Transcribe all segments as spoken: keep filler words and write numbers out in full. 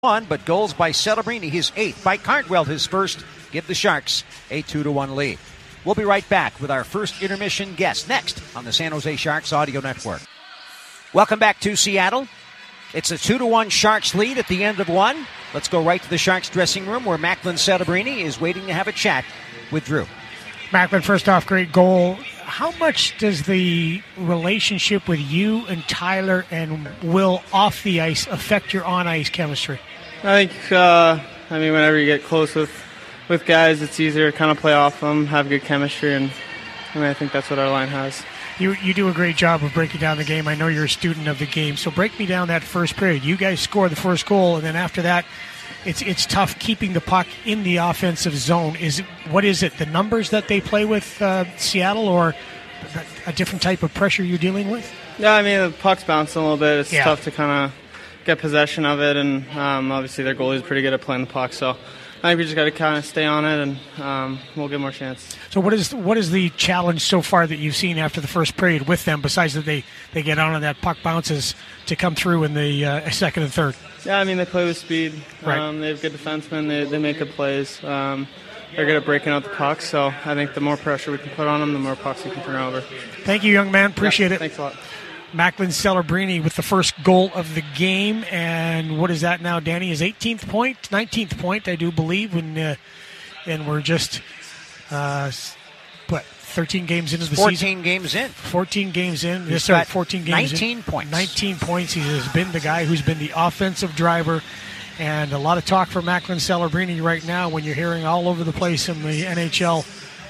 One, but goals by Celebrini, his eighth. By Cardwell, his first. Give the Sharks a two to one lead. We'll be right back with our first intermission guest next on the San Jose Sharks Audio Network. Welcome back to Seattle. It's a two to one Sharks lead at the end of one. Let's go right to the Sharks dressing room where Macklin Celebrini is waiting to have a chat with Drew. Macklin, first off, great goal. How much does the relationship with you and Tyler and Will off the ice affect your on-ice chemistry? I think, uh, I mean, whenever you get close with, with guys, it's easier to kind of play off them, have good chemistry, and I mean, I think that's what our line has. You you do a great job of breaking down the game. I know you're a student of the game, so break me down that first period. You guys score the first goal, and then after that, it's it's tough keeping the puck in the offensive zone. Is it, what is it, the numbers that they play with uh, Seattle, or a different type of pressure you're dealing with? Yeah, I mean, the puck's bouncing a little bit. It's yeah. tough to kind of get possession of it, and um, obviously their goalie's pretty good at playing the puck, so I think we just got to kind of stay on it, and um, we'll get more chance. So what is what is the challenge so far that you've seen after the first period with them, besides that they, they get on and that puck bounces to come through in the uh, second and third? Yeah, I mean, they play with speed. Right. Um, they have good defensemen. They, they make good plays. Um, they're good at breaking out the pucks, so I think the more pressure we can put on them, the more pucks we can turn over. Thank you, young man. Appreciate yeah, it. Thanks a lot. Macklin Celebrini with the first goal of the game, and what is that now, Danny? His eighteenth point, nineteenth point, I do believe, when, uh, and we're just, uh, what, thirteen games into the fourteen season? fourteen games in. fourteen games in. He's Yes, sir, got fourteen games nineteen in. points. nineteen points. He has been the guy who's been the offensive driver, and a lot of talk for Macklin Celebrini right now when you're hearing all over the place in the N H L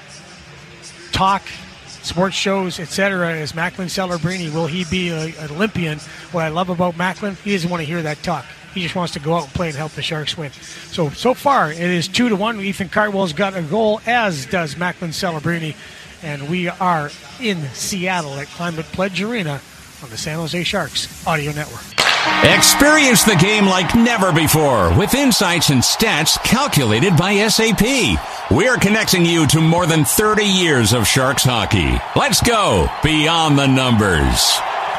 talk, sports shows, et cetera, is Macklin Celebrini. Will he be a, an Olympian? What I love about Macklin, he doesn't want to hear that talk. He just wants to go out and play and help the Sharks win. So, so far, it is two to one. Ethan Cardwell's got a goal, as does Macklin Celebrini. And we are in Seattle at Climate Pledge Arena on the San Jose Sharks Audio Network. Experience the game like never before with insights and stats calculated by S A P. We're connecting you to more than thirty years of Sharks hockey. Let's go beyond the numbers.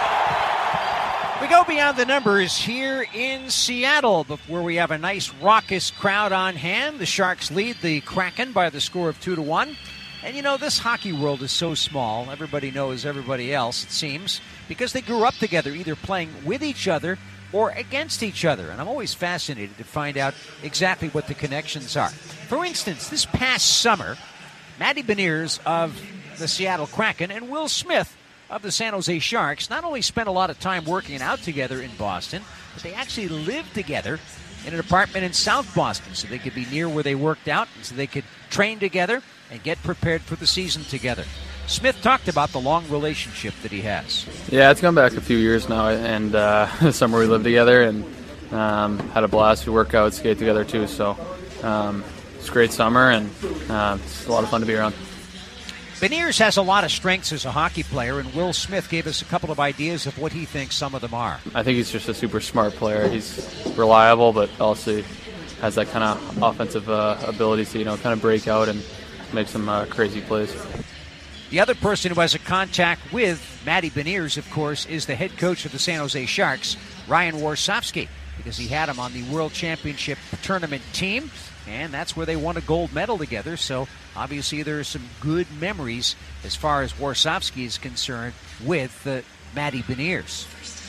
We go beyond the numbers here in Seattle, where we have a nice raucous crowd on hand. The Sharks lead the Kraken by the score of two to one. And you know, this hockey world is so small. Everybody knows everybody else, it seems, because they grew up together, either playing with each other or against each other. And I'm always fascinated to find out exactly what the connections are. For instance, this past summer, Matty Beniers of the Seattle Kraken and Will Smith of the San Jose Sharks not only spent a lot of time working out together in Boston, but they actually lived together in an apartment in South Boston so they could be near where they worked out and so they could train together and get prepared for the season together. Smith talked about the long relationship that he has. Yeah, it's gone back a few years now, and uh, the summer we lived together and um, had a blast. We work out, skate together too, so um, it's a great summer, and uh, it's a lot of fun to be around. Beniers has a lot of strengths as a hockey player, and Will Smith gave us a couple of ideas of what he thinks some of them are. I think he's just a super smart player. He's reliable, but also has that kind of offensive uh, ability to, you know, kind of break out and make some uh, crazy plays. The other person who has a contact with Matty Beniers, of course, is the head coach of the San Jose Sharks, Ryan Warsofsky, because he had him on the World Championship tournament team, and that's where they won a gold medal together. So obviously there are some good memories as far as Warsofsky is concerned with uh, Matty Beniers.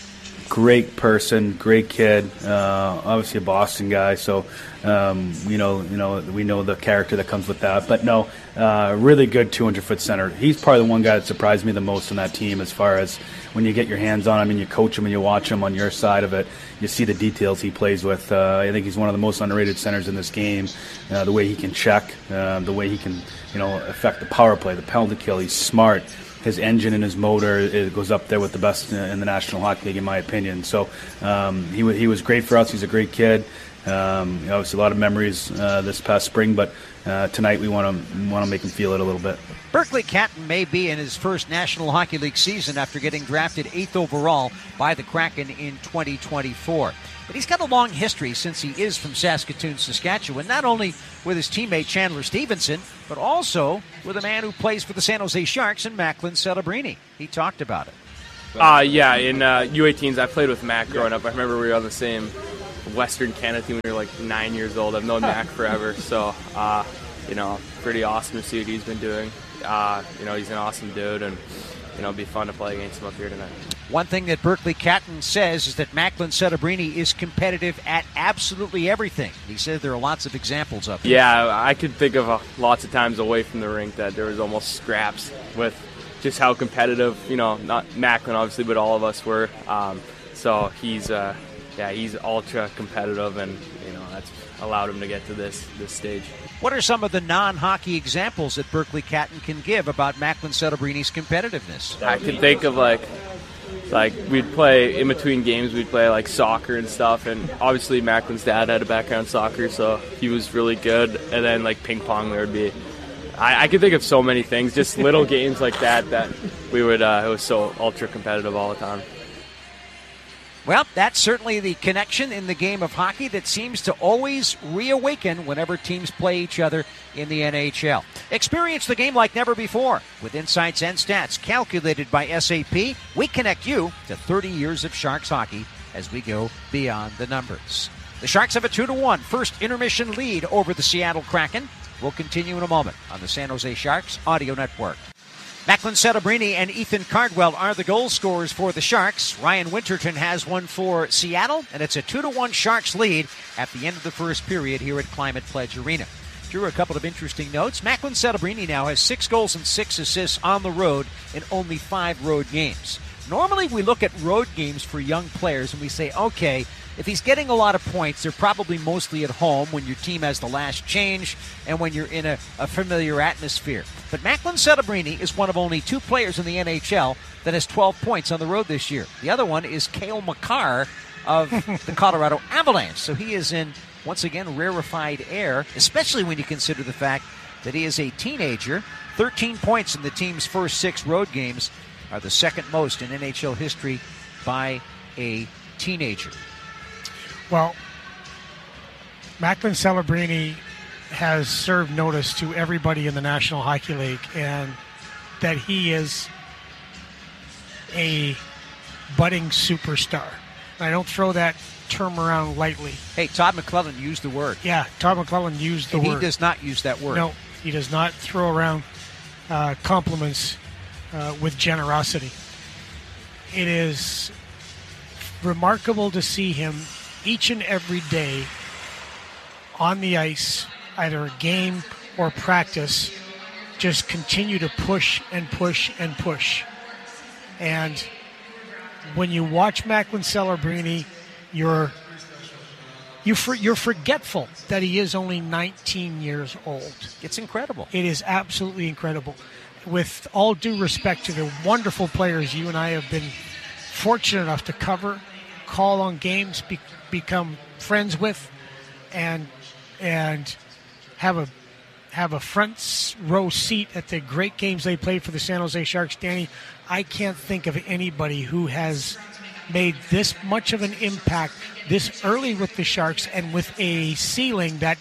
Great person, great kid, uh, obviously a Boston guy, so um, you know, you know, we know the character that comes with that. But no, uh, really good two hundred foot center. He's probably the one guy that surprised me the most on that team as far as when you get your hands on him and you coach him and you watch him on your side of it, you see the details he plays with. Uh, I think he's one of the most underrated centers in this game. Uh, the way he can check, uh, the way he can, you know, affect the power play, the penalty kill. He's smart. His engine and his motor, it goes up there with the best in the National Hockey League, in my opinion. So um, he, w- he was great for us. He's a great kid. Um, obviously, a lot of memories uh, this past spring, but uh, tonight we want to want to make him feel it a little bit. Berkeley Catton may be in his first National Hockey League season after getting drafted eighth overall by the Kraken in twenty twenty-four. But he's got a long history since he is from Saskatoon, Saskatchewan, not only with his teammate Chandler Stevenson, but also with a man who plays for the San Jose Sharks and Macklin Celebrini. He talked about it. Uh, yeah, in uh, U eighteens, I played with Mac growing up. I remember we were on the same Western Canada team when you're like nine years old. I've known Mac forever, so uh, you know, pretty awesome to see what he's been doing. Uh, you know, he's an awesome dude, and you know, it'll be fun to play against him up here tonight. One thing that Berkeley Catton says is that Macklin Celebrini is competitive at absolutely everything. He said there are lots of examples of it. Yeah, I could think of uh, lots of times away from the rink that there was almost scraps with just how competitive, you know, not Macklin obviously, but all of us were. Um, so he's, uh, yeah, he's ultra competitive, and you know that's allowed him to get to this this stage. What are some of the non-hockey examples that Berkeley Catton can give about Macklin Celebrini's competitiveness? I can think of like. Like, we'd play, in between games, we'd play, like, soccer and stuff, and obviously Macklin's dad had a background in soccer, so he was really good, and then, like, ping pong, there would be, I, I could think of so many things, just little games like that, that we would, uh, it was so ultra-competitive all the time. Well, that's certainly the connection in the game of hockey that seems to always reawaken whenever teams play each other in the N H L. Experience the game like never before. With insights and stats calculated by S A P, we connect you to thirty years of Sharks hockey as we go beyond the numbers. The Sharks have a two to one first intermission lead over the Seattle Kraken. We'll continue in a moment on the San Jose Sharks Audio Network. Macklin Celebrini and Ethan Cardwell are the goal scorers for the Sharks. Ryan Winterton has one for Seattle, and it's a two to one Sharks lead at the end of the first period here at Climate Pledge Arena. Drew, a couple of interesting notes. Macklin Celebrini now has six goals and six assists on the road in only five road games. Normally we look at road games for young players and we say, okay, if he's getting a lot of points, they're probably mostly at home when your team has the last change and when you're in a, a familiar atmosphere. But Macklin Celebrini is one of only two players in the N H L that has twelve points on the road this year. The other one is Cale Makar of the Colorado Avalanche. So he is in, once again, rarefied air, especially when you consider the fact that he is a teenager. thirteen points in the team's first six road games are the second most in N H L history by a teenager. Well, Macklin Celebrini has served notice to everybody in the National Hockey League, and that he is a budding superstar. I don't throw that term around lightly. Hey, Todd McClellan used the word. Yeah, Todd McClellan used the and word. He does not use that word. No, he does not throw around uh, compliments uh, with generosity. It is remarkable to see him each and every day on the ice, either a game or practice, just continue to push and push and push. And when you watch Macklin Celebrini, you're you for, you're forgetful that he is only nineteen years old. It's incredible. It is absolutely incredible. With all due respect to the wonderful players you and I have been fortunate enough to cover, call on games, be, become friends with, and and have a have a front row seat at the great games they played for the San Jose Sharks. Danny, I can't think of anybody who has made this much of an impact this early with the Sharks and with a ceiling that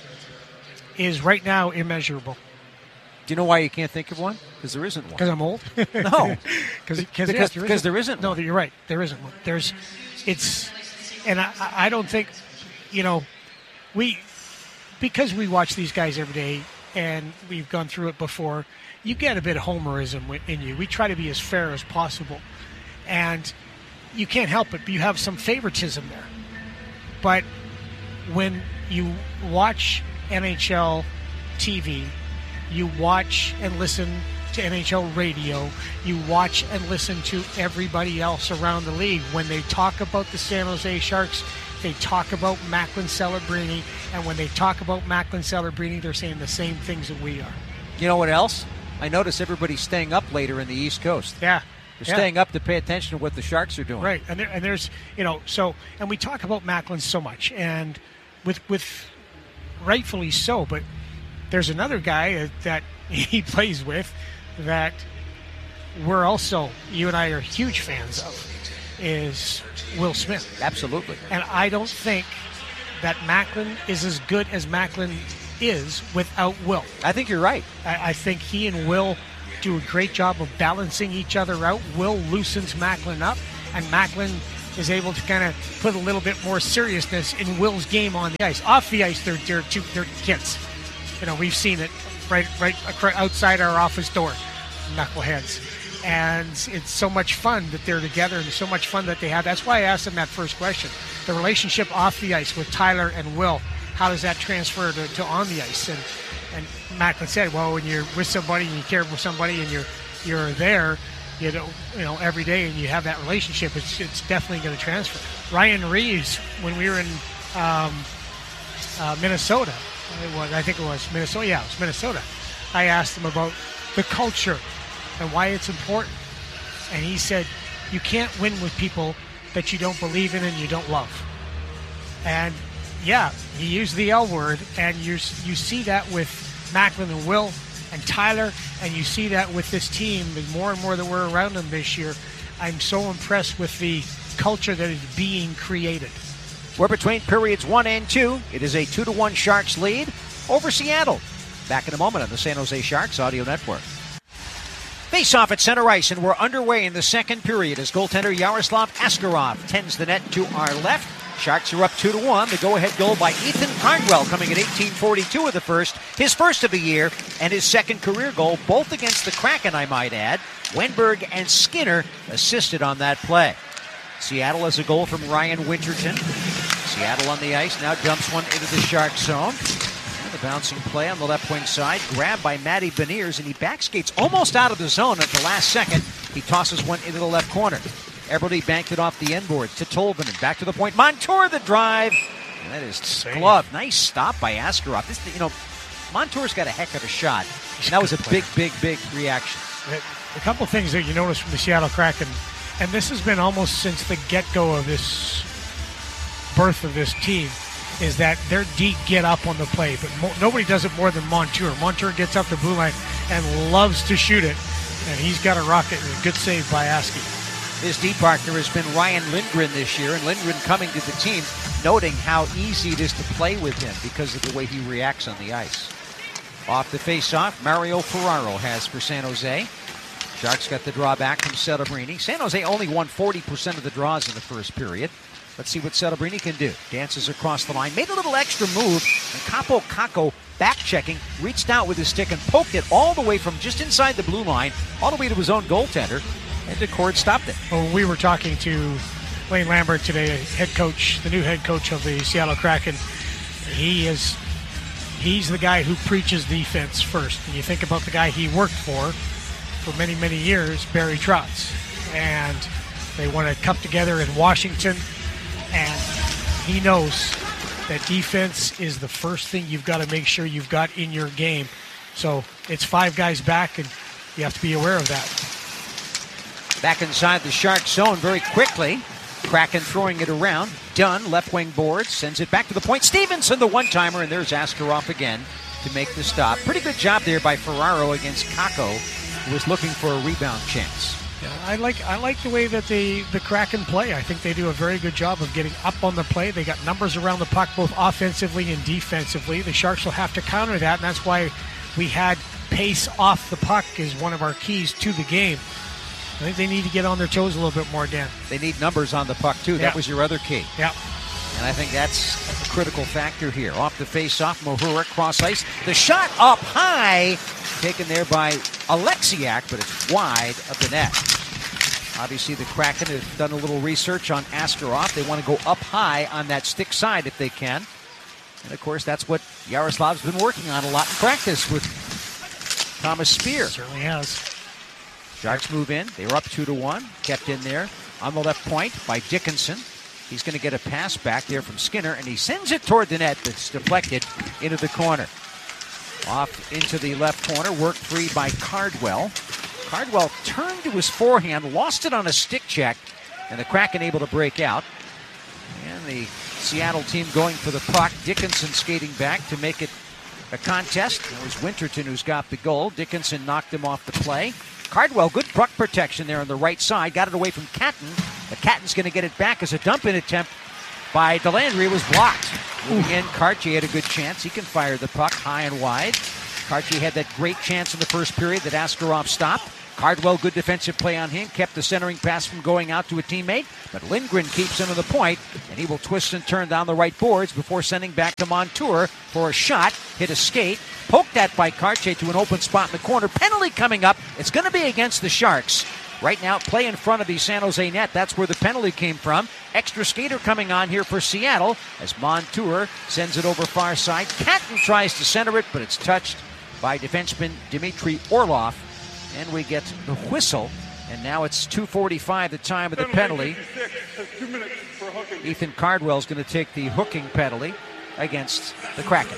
is right now immeasurable. Do you know why you can't think of one? Because there isn't one. Because I'm old? No. Cause, because yes, there, there, there isn't No, one. you're right. There isn't one. There's, it's, and I, I don't think, you know, we, because we watch these guys every day and we've gone through it before, you get a bit of homerism in you. We try to be as fair as possible. And you can't help it, but you have some favoritism there. But when you watch N H L T V, you watch and listen to N H L radio, you watch and listen to everybody else around the league. When they talk about the San Jose Sharks, they talk about Macklin Celebrini, and when they talk about Macklin Celebrini, they're saying the same things that we are. You know what else? I notice everybody's staying up later in the East Coast. Yeah. They're yeah. staying up to pay attention to what the Sharks are doing. Right, and, there, and there's, you know, so, and we talk about Macklin so much, and with, with rightfully so, but there's another guy that he plays with that we're also, you and I are huge fans of, is Will Smith. Absolutely. And I don't think that Macklin is as good as Macklin is without Will. I think you're right. I, I think he and Will do a great job of balancing each other out. Will loosens Macklin up, and Macklin is able to kind of put a little bit more seriousness in Will's game on the ice. Off the ice, they're they're, two, they're kids. You know, we've seen it right right outside our office door, knuckleheads. And it's so much fun that they're together and so much fun that they have. That's why I asked them that first question. The relationship off the ice with Tyler and Will, how does that transfer to, to on the ice? And and Macklin said, well, when you're with somebody and you care for somebody and you're you're there, you know, you know, every day and you have that relationship, it's it's definitely going to transfer. Ryan Reeves, when we were in um, uh, Minnesota, it was, I think it was Minnesota, yeah, it was Minnesota, I asked him about the culture and why it's important. And he said, you can't win with people that you don't believe in and you don't love. And yeah, he used the L word, and you you see that with Macklin and Will and Tyler, and you see that with this team. The more and more that we're around them this year, I'm so impressed with the culture that is being created. We're between periods one and two. It is a two to one Sharks lead over Seattle. Back in a moment on the San Jose Sharks Audio Network. Face-off at center ice, and we're underway in the second period as goaltender Yaroslav Askarov tends the net to our left. Sharks are up two to one. The go-ahead goal by Ethan Cardwell coming at eighteen forty-two of the first, his first of the year, and his second career goal, both against the Kraken, I might add. Wenberg and Skinner assisted on that play. Seattle has a goal from Ryan Winterton. Seattle on the ice now dumps one into the Shark zone. And the bouncing play on the left wing side, grabbed by Matty Beniers, and he backskates almost out of the zone at the last second. He tosses one into the left corner. Eberle banked it off the end boards to Tolvanen. Back to the point. Montour the drive. And that is glove. Nice stop by Askarov. This, you know, Montour's got a heck of a shot. And that was a big, big, big reaction. A couple things that you notice from the Seattle Kraken, and this has been almost since the get-go of this birth of this team, is that their D get up on the play. But mo- nobody does it more than Montour. Montour gets up the blue line and loves to shoot it. And he's got a rocket and a good save by Askey. His D partner has been Ryan Lindgren this year, and Lindgren coming to the team, noting how easy it is to play with him because of the way he reacts on the ice. Off the face-off, Mario Ferraro has for San Jose. Sharks got the draw back from Celebrini. San Jose only won forty percent of the draws in the first period. Let's see what Celebrini can do. Dances across the line, made a little extra move, and Capo Caco, back-checking, reached out with his stick and poked it all the way from just inside the blue line, all the way to his own goaltender. And Decord stopped it. Well, we were talking to Wayne Lambert today, head coach, the new head coach of the Seattle Kraken. He is, he's the guy who preaches defense first. And you think about the guy he worked for for many, many years, Barry Trotz. And they won a cup together in Washington. And he knows that defense is the first thing you've got to make sure you've got in your game. So it's five guys back, and you have to be aware of that. Back inside the Shark zone very quickly. Kraken throwing it around. Dunn, left wing board, sends it back to the point. Stevenson, the one-timer, and there's Askarov again to make the stop. Pretty good job there by Ferraro against Kako, who was looking for a rebound chance. Yeah, I like I like the way that the, the Kraken play. I think they do a very good job of getting up on the play. They got numbers around the puck both offensively and defensively. The Sharks will have to counter that, and that's why we had pace off the puck is one of our keys to the game. I think they need to get on their toes a little bit more, Dan. They need numbers on the puck, too. Yeah. That was your other key. Yeah. And I think that's a critical factor here. Off the face-off, Mahura cross ice. The shot up high, taken there by Alexiak, but it's wide of the net. Obviously, the Kraken have done a little research on Askarov. They want to go up high on that stick side if they can. And, of course, that's what Yaroslav's been working on a lot in practice with Thomas Spear. Certainly has. Sharks move in. They were up two to one. Kept in there on the left point by Dickinson. He's going to get a pass back there from Skinner, and he sends it toward the net that's deflected into the corner. Off into the left corner, worked free by Cardwell. Cardwell turned to his forehand, lost it on a stick check, and the Kraken able to break out. And the Seattle team going for the puck. Dickinson skating back to make it a contest. It was Winterton who's got the goal. Dickinson knocked him off the play. Cardwell, good puck protection there on the right side. Got it away from Catton. But Catton's going to get it back as a dump-in attempt by Delandry. It was blocked. Moving in, Cartier had a good chance. He can fire the puck high and wide. Cartier had that great chance in the first period that Askarov stopped. Cardwell, good defensive play on him, kept the centering pass from going out to a teammate, but Lindgren keeps him to the point, and he will twist and turn down the right boards before sending back to Montour for a shot, hit a skate, poked at by Cartier to an open spot in the corner. Penalty coming up. It's going to be against the Sharks. Right now, play in front of the San Jose net. That's where the penalty came from. Extra skater coming on here for Seattle as Montour sends it over far side. Catton tries to center it, but it's touched by defenseman Dmitry Orlov. And we get the whistle, and now it's two forty-five, the time of the penalty. Ethan Cardwell's going to take the hooking penalty against the Kraken.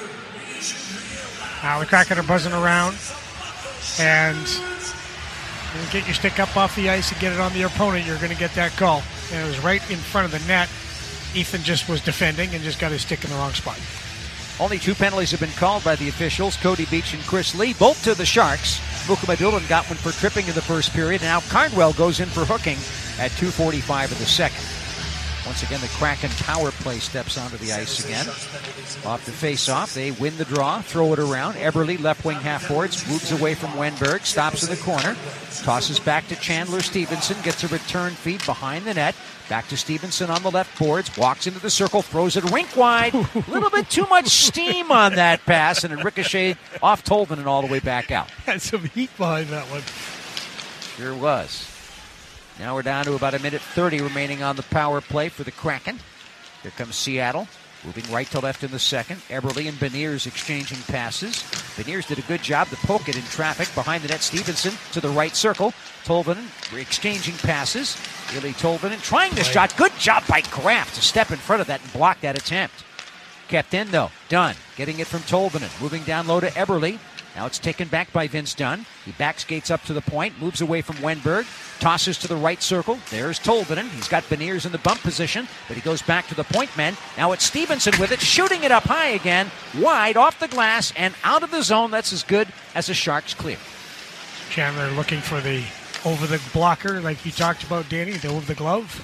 Now the Kraken are buzzing around, and you get your stick up off the ice and get it on the opponent, you're going to get that call. And it was right in front of the net. Ethan just was defending and just got his stick in the wrong spot. Only two penalties have been called by the officials, Cody Beach and Chris Lee, both to the Sharks. Mukhamadullin got one for tripping in the first period, and now Cardwell goes in for hooking at two forty-five of the second. Once again, the Kraken power play steps onto the ice again. Off the face-off, they win the draw, throw it around. Eberle, left wing half boards, moves away from Wenberg, stops in the corner, tosses back to Chandler Stevenson, gets a return feed behind the net. Back to Stevenson on the left boards, walks into the circle, throws it rink wide. A little bit too much steam on that pass, and it ricocheted off Tolvanen and all the way back out. Had some heat behind that one. Sure was. Now we're down to about a minute thirty remaining on the power play for the Kraken. Here comes Seattle, moving right to left in the second. Eberle and Beniers exchanging passes. Beniers did a good job to poke it in traffic. Behind the net, Stevenson to the right circle. Tolvanen exchanging passes. Ilya Tolvanen trying the shot. Good job by Kraft to step in front of that and block that attempt. Kept in, though. Dunn getting it from Tolvanen. Moving down low to Eberle. Now it's taken back by Vince Dunn. He back skates up to the point, moves away from Wenberg, tosses to the right circle. There's Tolvanen. He's got Beniers in the bump position, but he goes back to the point men. Now it's Stevenson with it, shooting it up high again, wide off the glass and out of the zone. That's as good as a Sharks clear. Chandler looking for the over the blocker, like you talked about, Danny, the over the glove.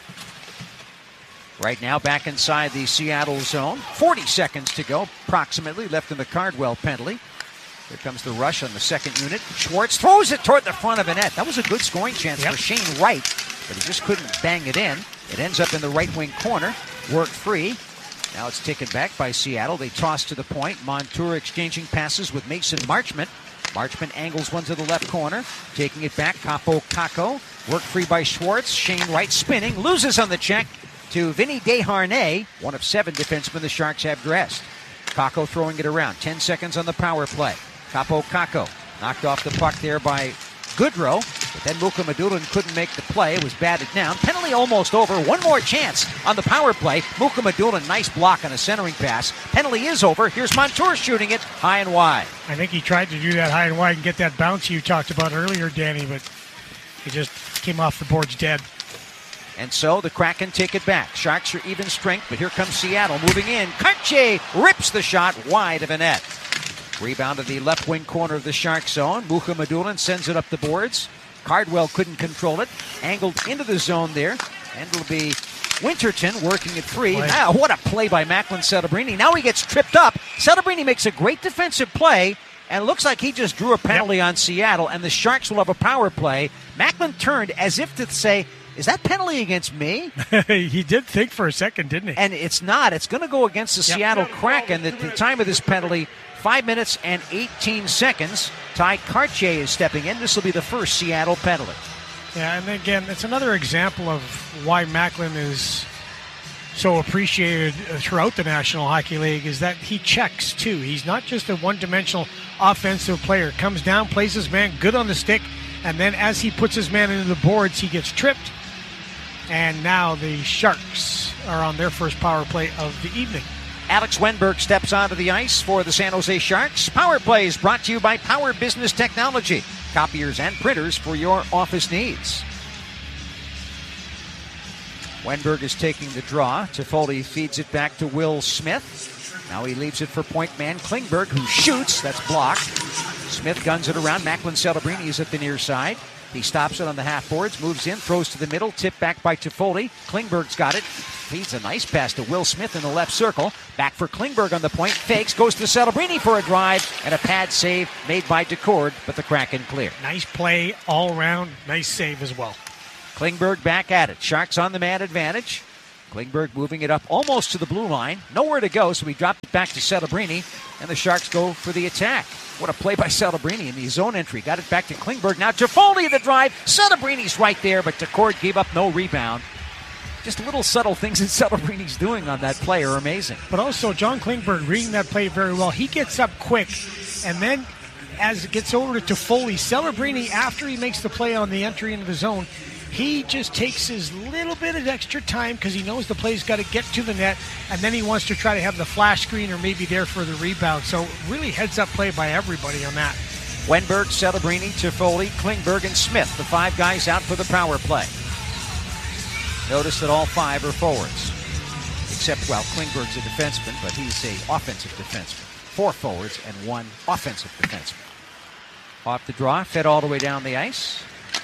Right now, back inside the Seattle zone. forty seconds to go, approximately, left in the Cardwell penalty. Here comes the rush on the second unit. Schwartz throws it toward the front of the net. That was a good scoring chance yep. for Shane Wright, but he just couldn't bang it in. It ends up in the right wing corner. Work free. Now it's taken back by Seattle. They toss to the point. Montour exchanging passes with Mason Marchment. Marchment angles one to the left corner. Taking it back, Capo Caco. Work free by Schwartz. Shane Wright spinning. Loses on the check to Vinny Desharnais, one of seven defensemen the Sharks have dressed. Caco throwing it around. Ten seconds on the power play. Capo Caco knocked off the puck there by Goodrow, but then Mukhamadullin couldn't make the play. It was batted down. Penalty almost over. One more chance on the power play. Mukhamadullin, nice block on a centering pass. Penalty is over. Here's Montour shooting it high and wide. I think he tried to do that high and wide and get that bounce you talked about earlier, Danny, but he just came off the boards dead. And so the Kraken take it back. Sharks are even strength, but here comes Seattle moving in. Cartier rips the shot wide of the net. Rebound to the left wing corner of the Shark zone. Mukhamadullin sends it up the boards. Cardwell couldn't control it. Angled into the zone there. And it'll be Winterton working it free. Now, what a play by Macklin Celebrini. Now he gets tripped up. Celebrini makes a great defensive play. And it looks like he just drew a penalty yep. on Seattle. And the Sharks will have a power play. Macklin turned as if to say, is that penalty against me? He did think for a second, didn't he? And it's not. It's going to go against the yep. Seattle Kraken. At the time of this penalty, five minutes and eighteen seconds. Ty Cartier is stepping in. This will be the first Seattle penalty. Yeah, and again, it's another example of why Macklin is so appreciated throughout the National Hockey League is that he checks, too. He's not just a one-dimensional offensive player. Comes down, plays his man, good on the stick, and then as he puts his man into the boards, he gets tripped. And now the Sharks are on their first power play of the evening. Alex Wenberg steps onto the ice for the San Jose Sharks. Power Play is brought to you by Power Business Technology. Copiers and printers for your office needs. Wenberg is taking the draw. Toffoli feeds it back to Will Smith. Now he leaves it for point man Klingberg, who shoots. That's blocked. Smith guns it around. Macklin Celebrini is at the near side. He stops it on the half boards, moves in, throws to the middle, tipped back by Toffoli. Klingberg's got it. Feeds a nice pass to Will Smith in the left circle. Back for Klingberg on the point. Fakes, goes to Celebrini for a drive, and a pad save made by Decord, but the Kraken clear. Nice play all around. Nice save as well. Klingberg back at it. Sharks on the man advantage. Klingberg moving it up almost to the blue line. Nowhere to go, so he dropped it back to Celebrini, and the Sharks go for the attack. What a play by Celebrini in the zone entry. Got it back to Klingberg. Now Toffoli the drive. Celebrini's right there, but Decord gave up no rebound. Just little subtle things that Celebrini's doing on that play are amazing. But also, John Klingberg reading that play very well. He gets up quick, and then as it gets over to Toffoli, Celebrini, after he makes the play on the entry into the zone, he just takes his little bit of extra time because he knows the play's got to get to the net, and then he wants to try to have the flash screen or maybe there for the rebound. So really heads-up play by everybody on that. Wenberg, Celebrini, Toffoli, Klingberg, and Smith, the five guys out for the power play. Notice that all five are forwards. Except, well, Klingberg's a defenseman, but he's a offensive defenseman. Four forwards and one offensive defenseman. Off the draw, fed all the way down the ice.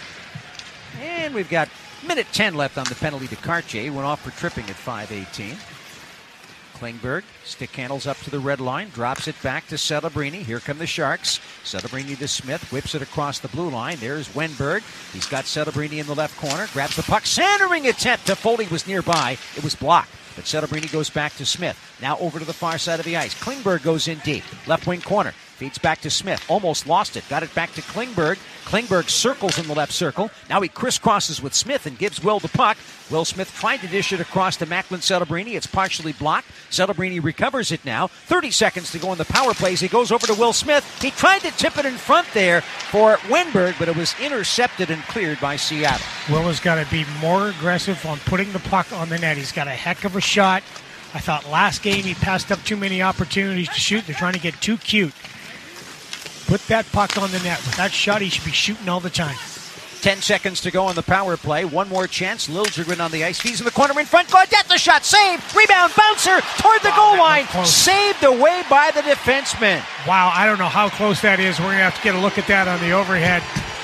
And we've got minute ten left on the penalty to Cartier. He went off for tripping at five eighteen. Klingberg, stick handles up to the red line, drops it back to Celebrini. Here come the Sharks. Celebrini to Smith, whips it across the blue line. There's Wenberg. He's got Celebrini in the left corner, grabs the puck. Centering attempt. Toffoli was nearby. It was blocked. But Celebrini goes back to Smith. Now over to the far side of the ice. Klingberg goes in deep. Left wing corner. Feeds back to Smith. Almost lost it. Got it back to Klingberg. Klingberg circles in the left circle. Now he crisscrosses with Smith and gives Will the puck. Will Smith tried to dish it across to Macklin Celebrini. It's partially blocked. Celebrini recovers it now. thirty seconds to go in the power plays. He goes over to Will Smith. He tried to tip it in front there for Wenberg, but it was intercepted and cleared by Seattle. Will has got to be more aggressive on putting the puck on the net. He's got a heck of a shot. I thought last game he passed up too many opportunities to shoot. They're trying to get too cute. Put that puck on the net. With that shot, he should be shooting all the time. Ten seconds to go on the power play. One more chance. Liljegren on the ice. He's in the corner in front. Gaudette the shot. Save. Rebound. Bouncer toward the Wow, goal line. close. Saved away by the defenseman. Wow, I don't know how close that is. We're going to have to get a look at that on the overhead.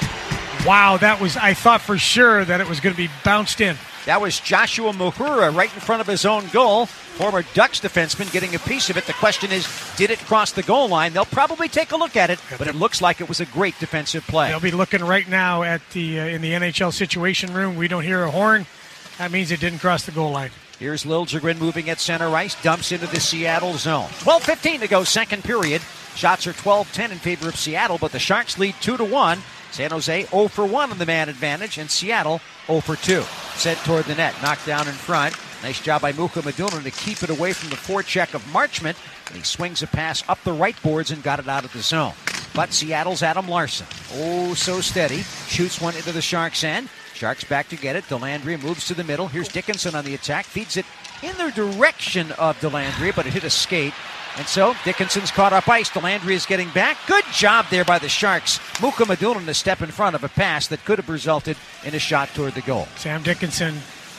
Wow, that was, I thought for sure that it was going to be bounced in. That was Joshua Mahura right in front of his own goal. Former Ducks defenseman getting a piece of it. The question is, did it cross the goal line? They'll probably take a look at it, but it looks like it was a great defensive play. They'll be looking right now at the uh, in the N H L Situation Room. We don't hear a horn. That means it didn't cross the goal line. Here's Liljegren moving at center ice, dumps into the Seattle zone. twelve fifteen to go, second period. Shots are twelve ten in favor of Seattle, but the Sharks lead two to one. San Jose zero for one on the man advantage, and Seattle zero for two. Sent toward the net, knocked down in front. Nice job by Muka Madunan to keep it away from the forecheck of Marchment, and he swings a pass up the right boards and got it out of the zone. But Seattle's Adam Larson, oh so steady, shoots one into the Sharks' end. Sharks back to get it. Delandria moves to the middle. Here's Dickinson on the attack, feeds it in the direction of Delandria, but it hit a skate. And so Dickinson's caught up ice. Delandria is getting back. Good job there by the Sharks. Muka Madunan to step in front of a pass that could have resulted in a shot toward the goal. Sam Dickinson,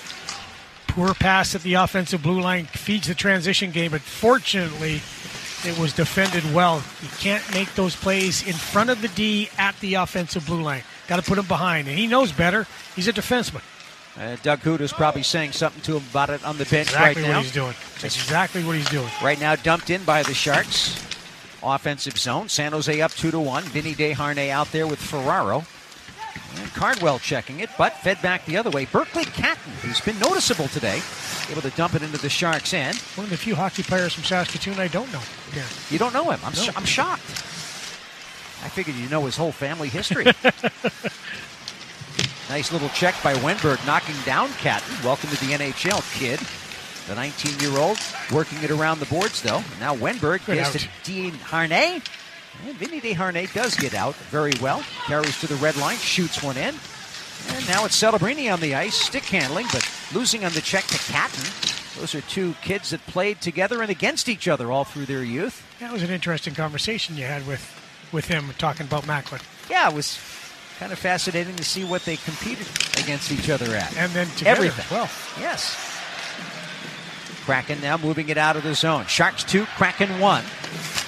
poor pass at the offensive blue line, feeds the transition game, but fortunately it was defended well. You can't make those plays in front of the D at the offensive blue line. Got to put him behind, and he knows better. He's a defenseman. Uh, Doug Hood is probably saying something to him about it on the bench Exactly right now. what he's doing. That's exactly what he's doing. Right now dumped in by the Sharks. Offensive zone. San Jose up two to one. Vinny Desharnais out there with Ferraro. And Cardwell checking it, but fed back the other way. Berkeley Catton, who's been noticeable today, able to dump it into the Sharks' end. One of the few hockey players from Saskatoon I don't know. Yeah. You don't know him. I'm, No. sh- I'm shocked. I figured you know his whole family history. Nice little check by Wenberg, knocking down Catton. Welcome to the N H L, kid. The nineteen-year-old working it around the boards, though. Now Wenberg Good gets out. to Desharnais. And Vinny Desharnais does get out very well. Carries to the red line, shoots one in. And now it's Celebrini on the ice, stick handling, but losing on the check to Catton. Those are two kids that played together and against each other all through their youth. That was an interesting conversation you had with, with him talking about Macklin. Yeah, it was kind of fascinating to see what they competed against each other at. And then together Everything. as well. Yes. Kraken now moving it out of the zone. Sharks two, Kraken one.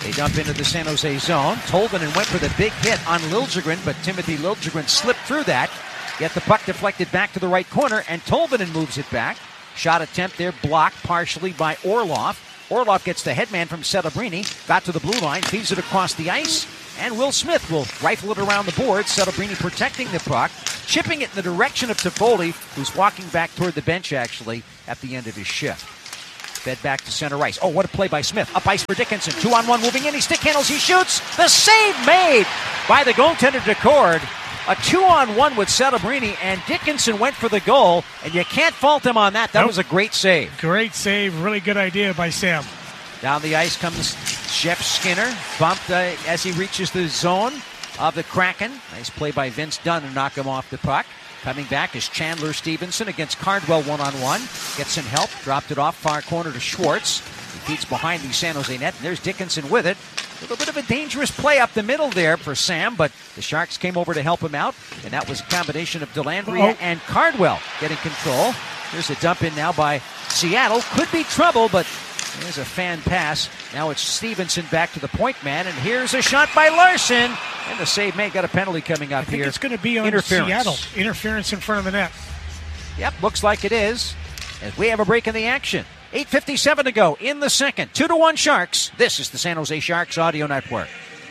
They dump into the San Jose zone. Tolvanen went for the big hit on Liljegren, but Timothy Liljegren slipped through that. Get the puck deflected back to the right corner, and Tolvanen moves it back. Shot attempt there blocked partially by Orlov. Orlov gets the headman from Celebrini, got to the blue line, feeds it across the ice, and Will Smith will rifle it around the board. Celebrini protecting the puck, chipping it in the direction of Toffoli, who's walking back toward the bench, actually, at the end of his shift. Fed back to center ice. Oh, what a play by Smith. Up ice for Dickinson. Two on one moving in. He stick handles. He shoots. The save made by the goaltender Decord. A two on one with Celebrini, and Dickinson went for the goal, and you can't fault him on that. That nope. was a great save. Great save. Really good idea by Sam. Down the ice comes Jeff Skinner, bumped uh, as he reaches the zone of the Kraken. Nice play by Vince Dunn to knock him off the puck. Coming back is Chandler Stevenson against Cardwell one-on-one. Gets some help, dropped it off far corner to Schwartz. He feeds behind the San Jose net, and there's Dickinson with it. A little bit of a dangerous play up the middle there for Sam, but the Sharks came over to help him out, and that was a combination of Dellandrea and Cardwell getting control. There's a dump in now by Seattle. Could be trouble, but there's a fan pass. Now it's Stevenson back to the point man, and here's a shot by Larson. And the save made. Got a penalty coming up I think here. It's going to be on Seattle. Interference in front of the net. Yep, looks like it is. As we have a break in the action. eight fifty-seven to go in the second. Two to one Sharks. This is the San Jose Sharks Audio Network.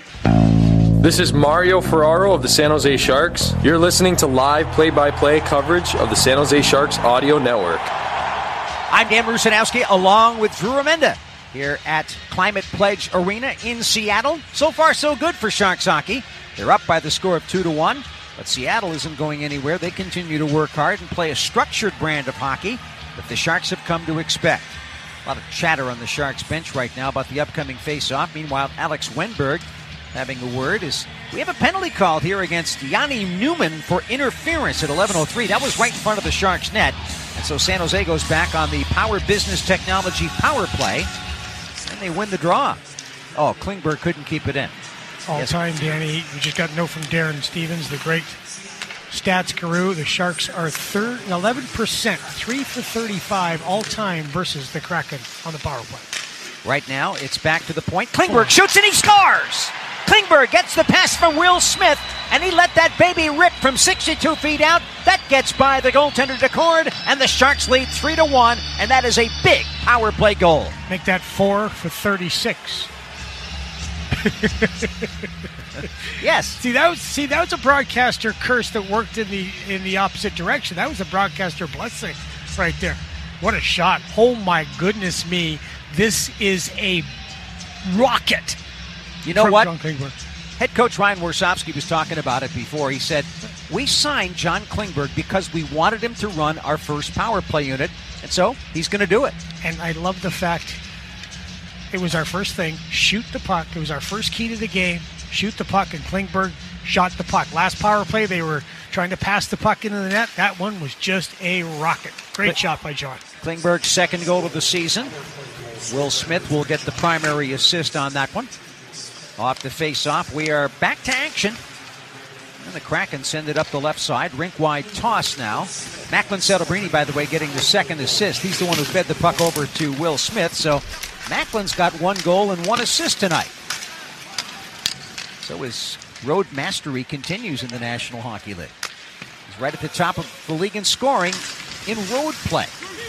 This is Mario Ferraro of the San Jose Sharks. You're listening to live play-by-play coverage of the San Jose Sharks Audio Network. I'm Dan Rusanowski along with Drew Remenda here at Climate Pledge Arena in Seattle. So far, so good for Sharks hockey. They're up by the score of two to one, but Seattle isn't going anywhere. They continue to work hard and play a structured brand of hockey that the Sharks have come to expect. A lot of chatter on the Sharks bench right now about the upcoming face-off. Meanwhile, Alex Wenberg having a word is we have a penalty called here against Yanni Newman for interference at eleven oh three. That was right in front of the Sharks net. And so San Jose goes back on the Power Business Technology power play, and they win the draw. Oh, Klingberg couldn't keep it in. All yes. time, Danny. We just got to know from Darren Stevens, the great stats guru. The Sharks are third, eleven percent, three for thirty-five all time versus the Kraken on the power play. Right now, it's back to the point. Klingberg shoots and he scores! Klingberg gets the pass from Will Smith, and he let that baby rip from sixty-two feet out. That gets by the goaltender Decord, and the Sharks lead three to one, and that is a big power play goal. Make that four for thirty-six. Yes. See that was see that was a broadcaster curse that worked in the in the opposite direction. That was a broadcaster blessing right there. What a shot. Oh my goodness me. This is a rocket. You know what? Head coach Ryan Warsofsky was talking about it before. He said, we signed John Klingberg because we wanted him to run our first power play unit, and so he's going to do it. And I love the fact it was our first thing, shoot the puck. It was our first key to the game, shoot the puck, and Klingberg shot the puck. Last power play, they were trying to pass the puck into the net. That one was just a rocket. Great Kling- shot by John. Klingberg's second goal of the season. Will Smith will get the primary assist on that one. Off the face-off, we are back to action. And the Kraken send it up the left side. Rink-wide toss now. Macklin Celebrini, by the way, getting the second assist. He's the one who fed the puck over to Will Smith. So Macklin's got one goal and one assist tonight. So his road mastery continues in the National Hockey League. He's right at the top of the league in scoring in road play.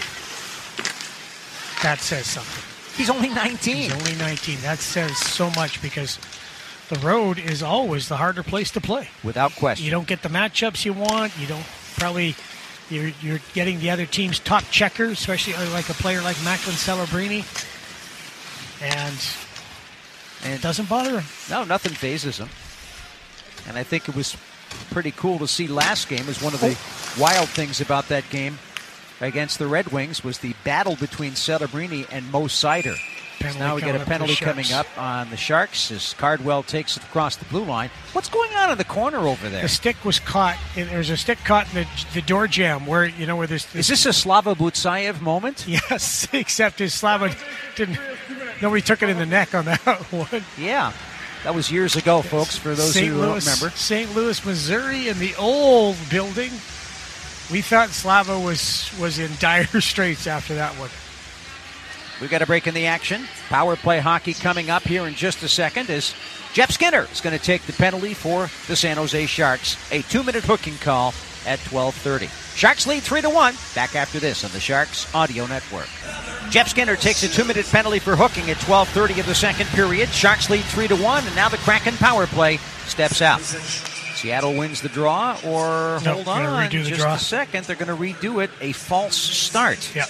That says something. He's only nineteen. He's only nineteen. That says so much because the road is always the harder place to play. Without question. You don't get the matchups you want. You don't probably, you're, you're getting the other team's top checkers, especially like a player like Macklin Celebrini. And, and it doesn't bother him. No, nothing phases him. And I think it was pretty cool to see last game. As one of the oh. wild things about that game against the Red Wings was the battle between Celebrini and Mo Seider. So now we get a penalty coming up on the Sharks as Cardwell takes it across the blue line. What's going on in the corner over there? The stick was caught. And there's a stick caught in the, the door jam where, you know, where there's... Is this a Slava Butsayev moment? Yes, except his Slava didn't... Nobody took it in the neck on that one. Yeah. That was years ago, folks, for those Saint who Louis, don't remember. Saint Louis, Missouri, in the old building. We thought Slava was, was in dire straits after that one. We've got a break in the action. Power play hockey coming up here in just a second as Jeff Skinner is going to take the penalty for the San Jose Sharks. A two-minute hooking call at twelve thirty. Sharks lead three to one. Back after this on the Sharks Audio Network. Jeff Skinner takes a two-minute penalty for hooking at twelve thirty of the second period. Sharks lead three to one, and now the Kraken power play steps out. Seattle wins the draw, or no, hold on redo the just draw. a second. They're going to redo it. A false start. Yeah.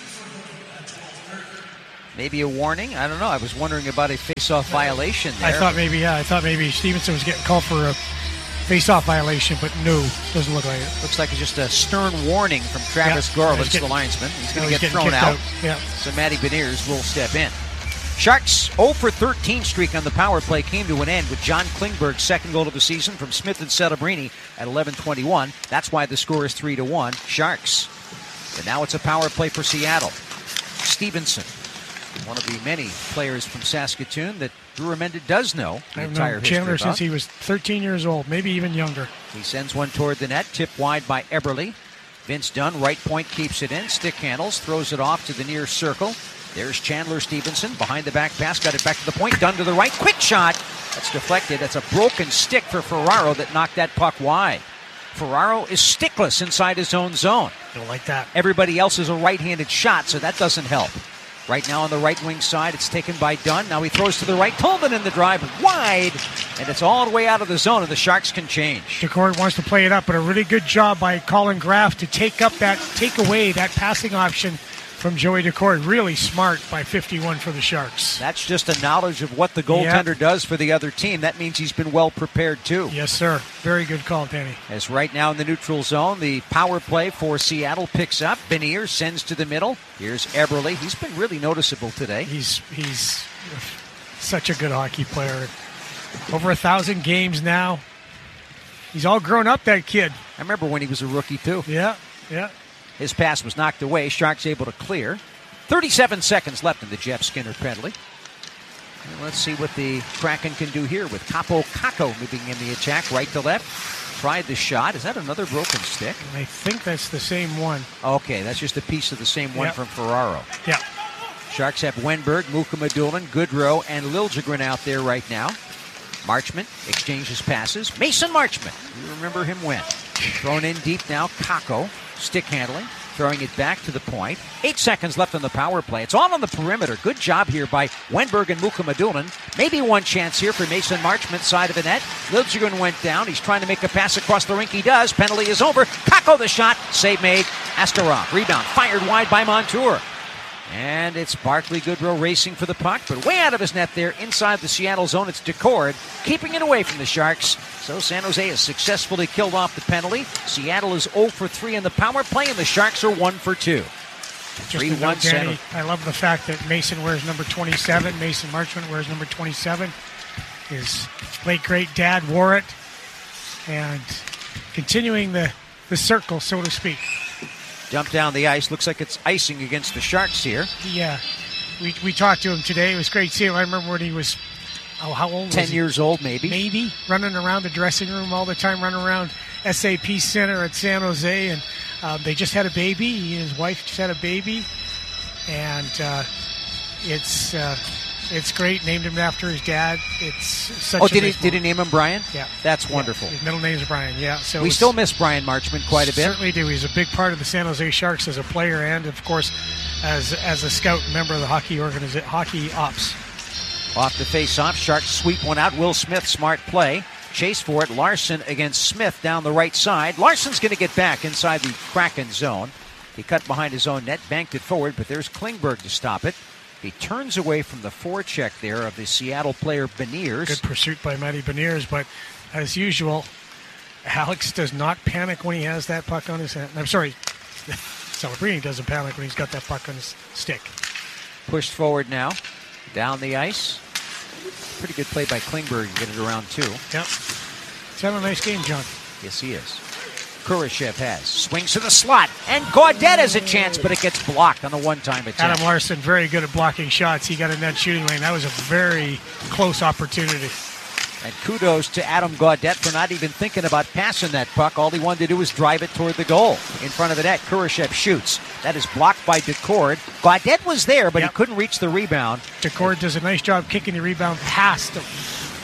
Maybe a warning. I don't know. I was wondering about a face-off violation there. I thought maybe, yeah, I thought maybe Stevenson was getting called for a face-off violation, but no, doesn't look like it. Looks like it's just a stern warning from Travis yeah, Gorovitz, getting, the linesman. He's going no, to get he's thrown out. out. Yeah. So Matty Beniers will step in. Sharks' oh for thirteen streak on the power play came to an end with John Klingberg's second goal of the season from Smith and Celebrini at eleven twenty-one. That's why the score is three to one. Sharks. And now it's a power play for Seattle. Stevenson, one of the many players from Saskatoon that Drew Remenda does know the I've entire known history Chandler about. since he was thirteen years old, maybe even younger. He sends one toward the net, tipped wide by Eberle. Vince Dunn, right point, keeps it in. Stick handles, throws it off to the near circle. There's Chandler Stevenson, behind the back pass, got it back to the point. Dunn to the right, quick shot. That's deflected. That's a broken stick for Ferraro that knocked that puck wide. Ferraro is stickless inside his own zone. Don't like that. Everybody else is a right-handed shot, so that doesn't help. Right now on the right wing side, it's taken by Dunn. Now he throws to the right. Tolman in the drive, wide, and it's all the way out of the zone, and the Sharks can change. Decord wants to play it up, but a really good job by Colin Graff to take up that, take away that passing option from Joey Decord. Really smart by fifty-one for the Sharks. That's just a knowledge of what the goaltender yep. does for the other team. That means he's been well prepared too. Yes, sir. Very good call, Danny. As right now in the neutral zone, the power play for Seattle picks up. Beniers sends to the middle. Here's Eberle. He's been really noticeable today. He's he's such a good hockey player. Over a thousand games now. He's all grown up, that kid. I remember when he was a rookie too. Yeah, yeah. His pass was knocked away. Sharks able to clear. thirty-seven seconds left in the Jeff Skinner penalty. And let's see what the Kraken can do here with Capo Caco moving in the attack, right to left. Tried the shot. Is that another broken stick? I think that's the same one. Okay, that's just a piece of the same one yep. from Ferraro. Yeah. Sharks have Wenberg, Mukhamadullin, Goodrow, and Liljegren out there right now. Marchment exchanges passes. Mason Marchment. You remember him when? Thrown in deep now. Caco. Stick handling, throwing it back to the point. Eight seconds left on the power play. It's all on the perimeter. Good job here by Wenberg and Mukhamadullin. Maybe one chance here for Mason Marchment, side of the net. Liljegren went down. He's trying to make a pass across the rink. He does. Penalty is over. Caco the shot. Save made. Askarov. Rebound. Fired wide by Montour. And it's Barclay Goodrow racing for the puck, but way out of his net there inside the Seattle zone. It's Decord keeping it away from the Sharks. So San Jose has successfully killed off the penalty. Seattle is oh for three in the power play, and the Sharks are one for two. Just a note, Danny, I love the fact that Mason wears number twenty-seven. Mason Marchment wears number twenty-seven. His late great dad wore it, and continuing the, the circle, so to speak. Jump down the ice. Looks like it's icing against the Sharks here. Yeah. We we talked to him today. It was great seeing him. I remember when he was, oh, how old was Ten he? years old, maybe. Maybe. Running around the dressing room all the time, running around S A P Center at San Jose. And um, they just had a baby. He and his wife just had a baby. And uh, it's uh, it's great. Named him after his dad. It's such oh, a did nice he, did he name him Brian? Yeah. That's wonderful. Yeah. His middle name is Brian, yeah. So we still miss Brian Marchment quite a bit. Certainly do. He's a big part of the San Jose Sharks as a player and, of course, as as a scout and member of the hockey organiza- hockey ops. Off the face-off, Sharks sweep one out. Will Smith, smart play. Chase for it. Larson against Smith down the right side. Larson's going to get back inside the Kraken zone. He cut behind his own net, banked it forward, but there's Klingberg to stop it. He turns away from the forecheck there of the Seattle player Beniers. Good pursuit by Matty Beniers, but as usual, Alex does not panic when he has that puck on his hand. I'm sorry, Celebrini doesn't panic when he's got that puck on his stick. Pushed forward now, down the ice. Pretty good play by Klingberg to get it around two. Yep. He's having a nice game, John. Yes, he is. Kurashev has. Swings to the slot, and Gaudette has a chance, but it gets blocked on a one-time attack. Adam Larson, very good at blocking shots. He got in that shooting lane. That was a very close opportunity. And kudos to Adam Gaudette for not even thinking about passing that puck. All he wanted to do was drive it toward the goal in front of the net. Kurashev shoots. That is blocked blocked by Decord. Gaudette was there, but yep. he couldn't reach the rebound. Decord does a nice job kicking the rebound past him.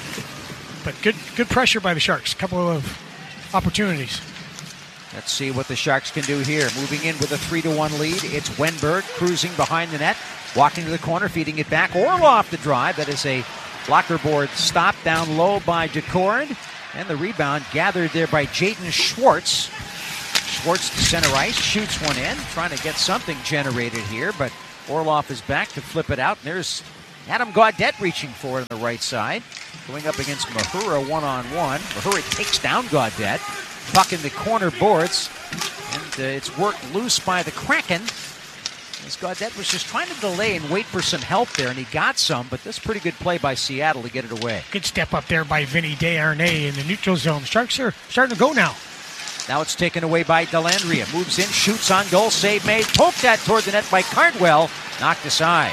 But good good pressure by the Sharks. A couple of opportunities. Let's see what the Sharks can do here. Moving in with a three to one lead. It's Wenberg cruising behind the net. Walking to the corner, feeding it back. Orloff the drive. That is a blocker board stop down low by Decord. And the rebound gathered there by Jaden Schwartz. Schwartz to center ice, shoots one in, trying to get something generated here, but Orloff is back to flip it out. And there's Adam Gaudette reaching for it on the right side. Going up against Mahura one-on-one. Mahura takes down Gaudette. Puck in the corner boards. And uh, it's worked loose by the Kraken. As Gaudette was just trying to delay and wait for some help there, and he got some, but that's a pretty good play by Seattle to get it away. Good step up there by Vinny Desharnais in the neutral zone. Sharks are starting to go now. Now it's taken away by Dellandrea. Moves in, shoots on goal, save made. Poked that toward the net by Cardwell. Knocked aside.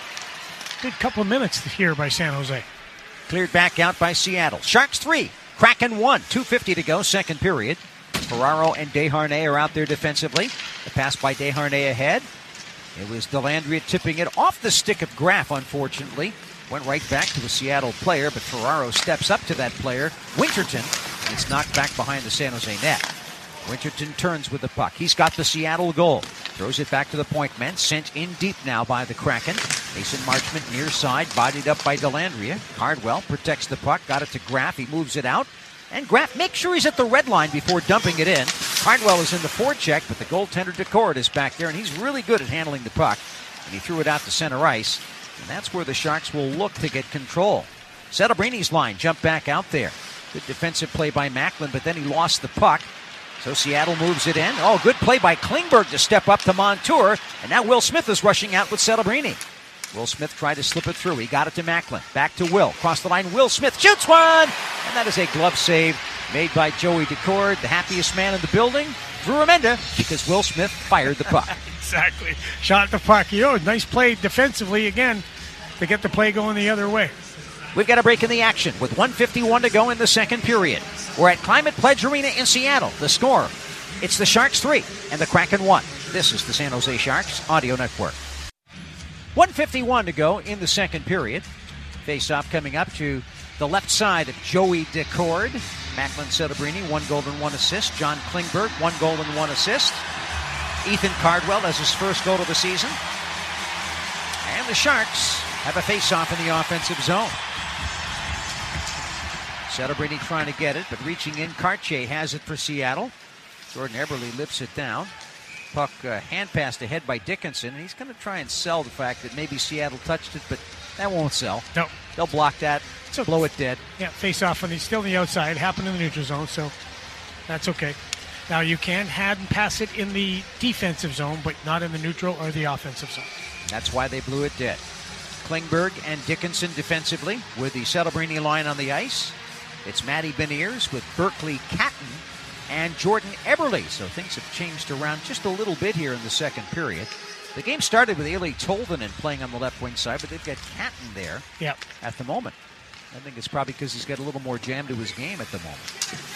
Good couple of minutes here by San Jose. Cleared back out by Seattle. Sharks three, Kraken one. two fifty to go, second period. Ferraro and Desharnais are out there defensively. The pass by Desharnais ahead. It was Dellandrea tipping it off the stick of Graff, unfortunately. Went right back to the Seattle player, but Ferraro steps up to that player, Winterton, and it's knocked back behind the San Jose net. Winterton turns with the puck. He's got the Seattle goal. Throws it back to the point man. Sent in deep now by the Kraken. Mason Marchment near side, bodied up by Dellandrea. Cardwell protects the puck, got it to Graff. He moves it out. And Graff makes sure he's at the red line before dumping it in. Cardwell is in the forecheck, but the goaltender Decord is back there, and he's really good at handling the puck. And he threw it out to center ice. And that's where the Sharks will look to get control. Celebrini line jumped back out there. Good defensive play by Macklin, but then he lost the puck. So Seattle moves it in. Oh, good play by Klingberg to step up to Montour. And now Will Smith is rushing out with Celebrini. Will Smith tried to slip it through. He got it to Macklin. Back to Will. Cross the line. Will Smith shoots one. And that is a glove save made by Joey Decord, the happiest man in the building. Drew Remenda, because Will Smith fired the puck. Exactly. Shot the puck. You know, nice play defensively again to get the play going the other way. We've got a break in the action with one fifty-one to go in the second period. We're at Climate Pledge Arena in Seattle. The score, it's the Sharks three and the Kraken one. This is the San Jose Sharks Audio Network. one fifty-one to go in the second period. Face-off coming up to the left side of Joey Decord. Macklin Celebrini, one goal and one assist. John Klingberg, one goal and one assist. Ethan Cardwell has his first goal of the season. And the Sharks have a face-off in the offensive zone. Celebrini trying to get it, but reaching in. Cartier has it for Seattle. Jordan Eberle lifts it down. Puck uh, hand passed ahead by Dickinson, and he's going to try and sell the fact that maybe Seattle touched it, but that won't sell. No. They'll block that, so blow it dead. Yeah, face off when he's still on the outside. Happened in the neutral zone, so that's okay. Now you can hand and pass it in the defensive zone, but not in the neutral or the offensive zone. That's why they blew it dead. Klingberg and Dickinson defensively with the Celebrini line on the ice. It's Matty Beniers with Berkeley Catton and Jordan Eberle. So things have changed around just a little bit here in the second period. The game started with Eeli Tolvanen playing on the left wing side, but they've got Catton there yep. at the moment. I think it's probably because he's got a little more jam to his game at the moment.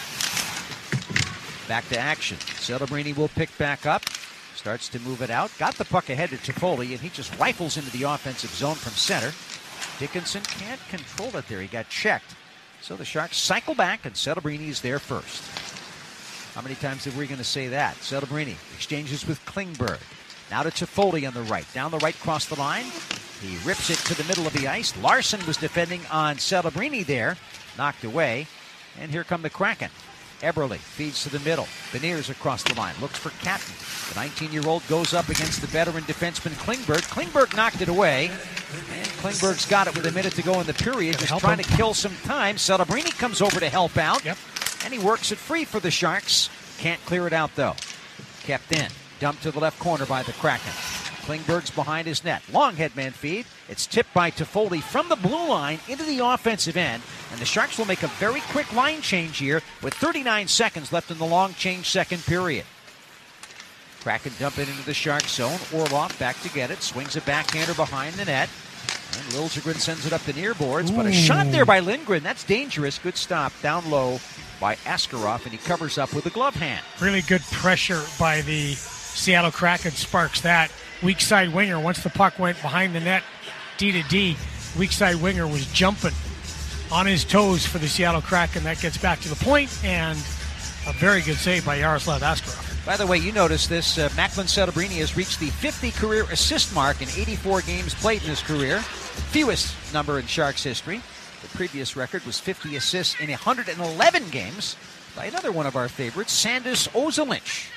Back to action. Celebrini will pick back up. Starts to move it out. Got the puck ahead to Toffoli, and he just rifles into the offensive zone from center. Dickinson can't control it there. He got checked. So the Sharks cycle back, and Celebrini is there first. How many times are we going to say that? Celebrini exchanges with Klingberg. Now to Toffoli on the right. Down the right, cross the line. He rips it to the middle of the ice. Larson was defending on Celebrini there. Knocked away. And here come the Kraken. Eberle feeds to the middle. Beniers across the line. Looks for Catton. The nineteen-year-old goes up against the veteran defenseman Klingberg. Klingberg knocked it away. And Klingberg's got it with a minute to go in the period. Just trying to kill some time. Celebrini comes over to help out. Yep. And he works it free for the Sharks. Can't clear it out, though. Kept in. Dumped to the left corner by the Kraken. Klingberg's behind his net. Long headman feed. It's tipped by Toffoli from the blue line into the offensive end. And the Sharks will make a very quick line change here with thirty-nine seconds left in the long change second period. Kraken dump it into the Sharks zone. Orloff back to get it. Swings a backhander behind the net. And Liljegren sends it up the near boards. Ooh. But a shot there by Lindgren. That's dangerous. Good stop down low by Askarov. And he covers up with a glove hand. Really good pressure by the Seattle Kraken. Sparks that. weak side winger. Once the puck went behind the net, D to D, weak side winger was jumping on his toes for the Seattle Kraken. That gets back to the point, and a very good save by Yaroslav Askarov. By the way, you notice this, uh, Macklin Celebrini has reached the fifty career assist mark in eighty-four games played in his career. Fewest number in Sharks history. The previous record was fifty assists in one hundred eleven games by another one of our favorites, Sandis Ozolinsh.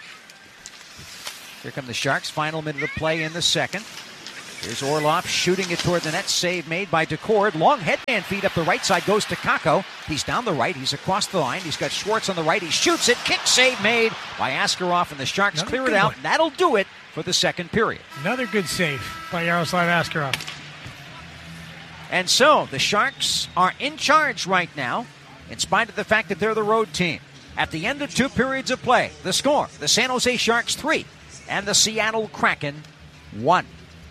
Here come the Sharks, final minute of play in the second. Here's Orlov shooting it toward the net. Save made by Decord. Long headman feed up the right side goes to Kakko. He's down the right. He's across the line. He's got Schwartz on the right. He shoots it. Kick save made by Askarov, and the Sharks Another clear it good out. one. And that'll do it for the second period. Another good save by Yaroslav Askarov. And so the Sharks are in charge right now, in spite of the fact that they're the road team. At the end of two periods of play, the score, the San Jose Sharks three and the Seattle Kraken one.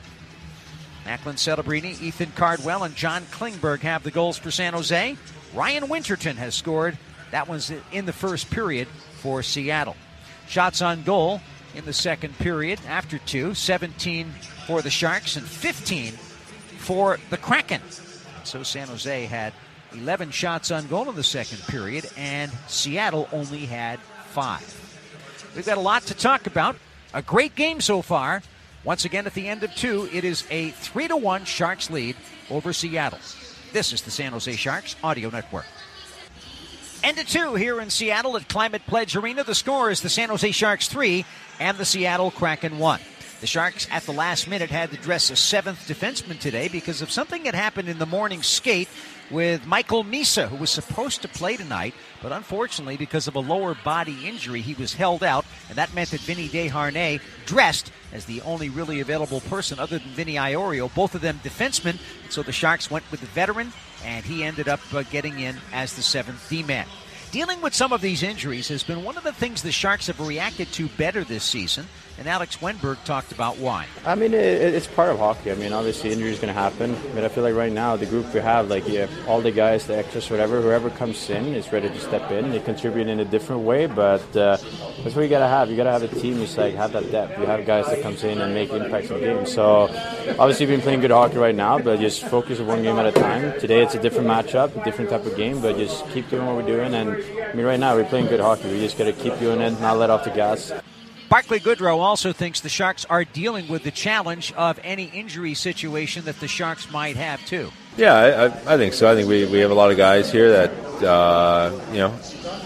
Macklin Celebrini, Ethan Cardwell, and John Klingberg have the goals for San Jose. Ryan Winterton has scored. That one's in the first period for Seattle. Shots on goal in the second period after two. seventeen for the Sharks and fifteen for the Kraken. So San Jose had eleven shots on goal in the second period, and Seattle only had five. We've got a lot to talk about. A great game so far. Once again, at the end of two, it is a three to one Sharks lead over Seattle. This is the San Jose Sharks Audio Network. End of two here in Seattle at Climate Pledge Arena. The score is the San Jose Sharks three and the Seattle Kraken one. The Sharks, at the last minute, had to dress a seventh defenseman today because of something that happened in the morning skate with Michael Misa, who was supposed to play tonight, but unfortunately, because of a lower body injury, he was held out, and that meant that Vinny Desharnais dressed as the only really available person other than Vinny Iorio, both of them defensemen. So the Sharks went with the veteran, and he ended up uh, getting in as the seventh D-man. Dealing with some of these injuries has been one of the things the Sharks have reacted to better this season, and Alex Wenberg talked about why. I mean, it, it's part of hockey. I mean, obviously injury is going to happen, but I feel like right now the group we have, like yeah, all the guys, the extras, whatever, whoever comes in is ready to step in. They contribute in a different way, but uh, that's what you got to have. You got to have a team who's like have that depth. You have guys that comes in and make impacts in games. So obviously we've been playing good hockey right now, but just focus on one game at a time. Today it's a different matchup, a different type of game, but just keep doing what we're doing. And I mean, right now we're playing good hockey. We just got to keep doing it, not let off the gas. Barclay Goodrow also thinks the Sharks are dealing with the challenge of any injury situation that the Sharks might have, too. Yeah, I, I think so. I think we, we have a lot of guys here that, uh, you know,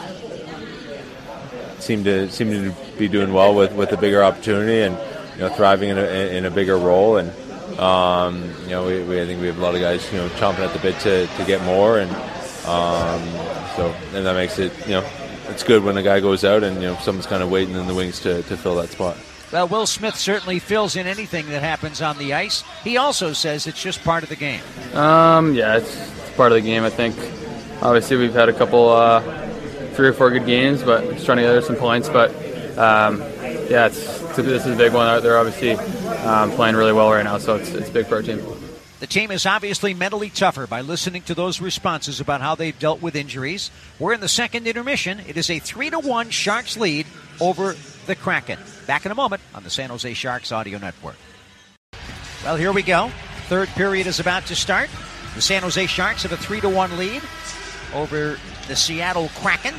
seem to seem to be doing well with, with a bigger opportunity and, you know, thriving in a, in a bigger role. And, um, you know, we, we I think we have a lot of guys, you know, chomping at the bit to, to get more. And um, so, and that makes it, you know, it's good when a guy goes out and, you know, someone's kind of waiting in the wings to, to fill that spot. Well, Will Smith certainly fills in anything that happens on the ice. He also says it's just part of the game. Um, yeah, it's, it's part of the game, I think. Obviously, we've had a couple, uh, three or four good games, but just trying to gather some points. But, um, yeah, it's, it's a, this is a big one. They're obviously um, playing really well right now, so it's, it's big for our team. The team is obviously mentally tougher by listening to those responses about how they've dealt with injuries. We're in the second intermission. It is a three to one Sharks lead over the Kraken. Back in a moment on the San Jose Sharks Audio Network. Well, here we go. Third period is about to start. The San Jose Sharks have a three to one lead over the Seattle Kraken.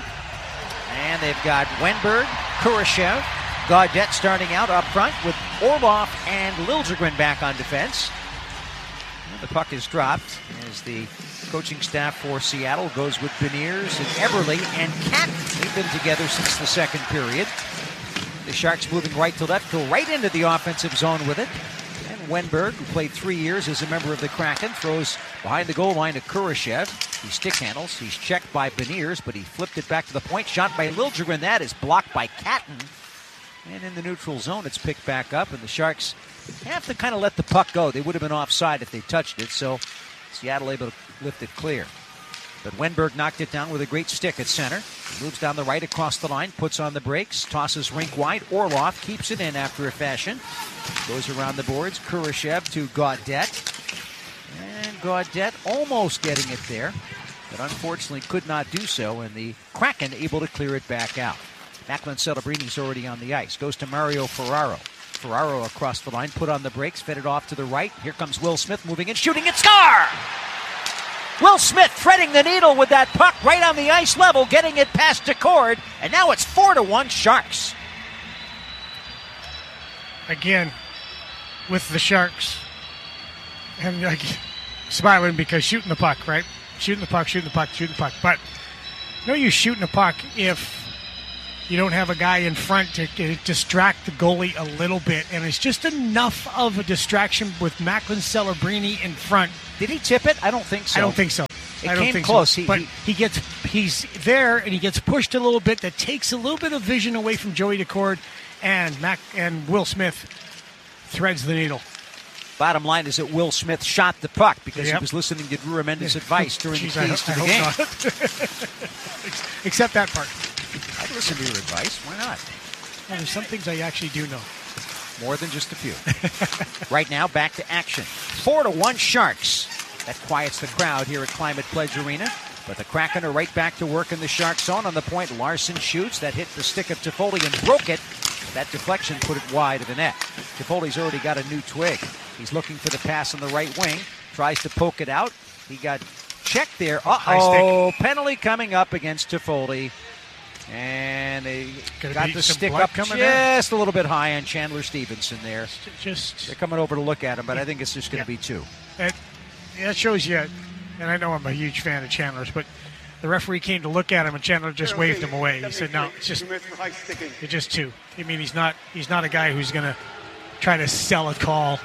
And they've got Wenberg, Kurashev, Gaudette starting out up front with Orlov and Liljegren back on defense. The puck is dropped as the coaching staff for Seattle goes with Beniers and Eberle and Catton. They've been together since the second period. The Sharks moving right to left, go right into the offensive zone with it. And Wenberg, who played three years as a member of the Kraken, throws behind the goal line to Kurashev. He stick handles. He's checked by Beniers, but he flipped it back to the point. Shot by Liljegren. That is blocked by Catton. And in the neutral zone, it's picked back up, and the Sharks have to kind of let the puck go. They would have been offside if they touched it, so Seattle able to lift it clear. But Wenberg knocked it down with a great stick at center. He moves down the right across the line, puts on the brakes, tosses rink wide. Orlov keeps it in after a fashion. Goes around the boards. Kurashev to Gaudette. And Gaudette almost getting it there, but unfortunately could not do so, and the Kraken able to clear it back out. Macklin Celebrini's already on the ice. Goes to Mario Ferraro. Ferraro across the line, put on the brakes, fed it off to the right. Here comes Will Smith moving and shooting and score! Will Smith threading the needle with that puck right on the ice level, getting it past Decord, and now it's four to one Sharks. Again, with the Sharks, and like smiling because shooting the puck, right? Shooting the puck, shooting the puck, shooting the puck. But no use shooting the puck if you don't have a guy in front to, to distract the goalie a little bit, and it's just enough of a distraction with Macklin Celebrini in front. Did he tip it? I don't think so. I don't think so. It I don't came think close. So. He, but he, he gets he's there and he gets pushed a little bit. That takes a little bit of vision away from Joey Decord, and Mac and Will Smith threads the needle. Bottom line is that Will Smith shot the puck because yep. he was listening to Drew Remendes' advice during Jeez, the keys I, to I the game. Except that part. I'd listen to your advice. Why not? Well, there's some things I actually do know. More than just a few. Right now, back to action. Four to one Sharks. That quiets the crowd here at Climate Pledge Arena. But the Kraken are right back to work in the Shark zone. On the point, Larson shoots. That hit the stick of Toffoli and broke it. That deflection put it wide of the net. Toffoli's already got a new twig. He's looking for the pass on the right wing. Tries to poke it out. He got checked there. Uh-oh. Penalty coming up against Toffoli. And they Gonna got be the some stick blood up coming just there? a little bit high on Chandler Stevenson there. Just They're coming over to look at him, but I think it's just going to Yeah. be two. That, that shows you, and I know I'm a huge fan of Chandler's, but the referee came to look at him, and Chandler just waved him away. He said, "No, it's just, it's just two." I mean, he's not, he's not a guy who's going to try to sell a call.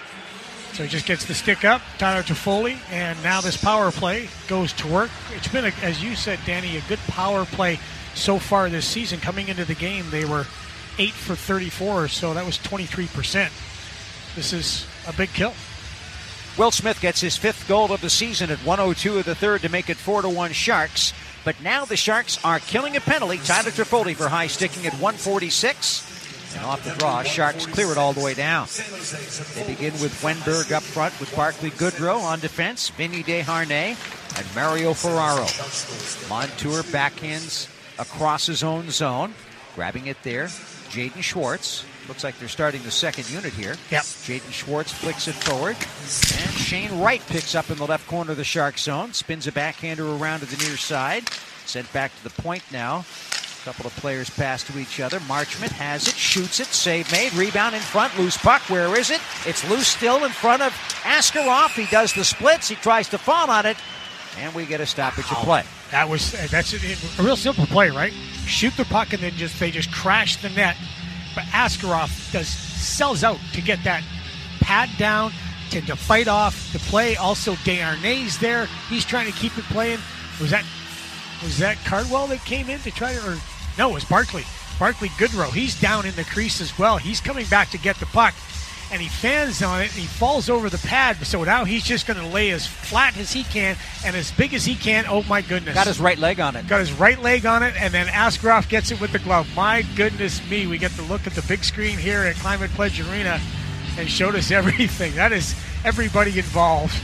So he just gets the stick up, Tyler Toffoli, and now this power play goes to work. It's been, a, as you said, Danny, a good power play so far this season. Coming into the game, they were eight for thirty-four, so that was twenty-three percent. This is a big kill. Will Smith gets his fifth goal of the season at one oh two of the third to make it four to one Sharks. But now the Sharks are killing a penalty. Tyler Toffoli for high sticking at one forty-six. And off the draw, Sharks clear it all the way down. They begin with Wenberg up front with Barclay Goodrow on defense, Vinny Desharnais, and Mario Ferraro. Montour backhands across his own zone. Grabbing it there, Jaden Schwartz. Looks like they're starting the second unit here. Yep. Jaden Schwartz flicks it forward. And Shane Wright picks up in the left corner of the Shark zone. Spins a backhander around to the near side. Sent back to the point now. A couple of players pass to each other. Marchment has it, shoots it, save made. Rebound in front, loose puck. Where is it? It's loose still in front of Askarov. He does the splits. He tries to fall on it. And we get a stoppage of play. That was that's a, a real simple play, right? Shoot the puck and then just they just crash the net. But Askarov does sells out to get that pad down, to, to fight off the play. Also, Desharnais there. He's trying to keep it playing. Was that was that Cardwell that came in to try to? Or no, it was Barclay. Barclay Goodrow. He's down in the crease as well. He's coming back to get the puck. And he fans on it, and he falls over the pad. So now he's just going to lay as flat as he can and as big as he can. Oh, my goodness. Got his right leg on it. Got his right leg on it, and then Askarov gets it with the glove. My goodness me, we get to look at the big screen here at Climate Pledge Arena and showed us everything. That is everybody involved.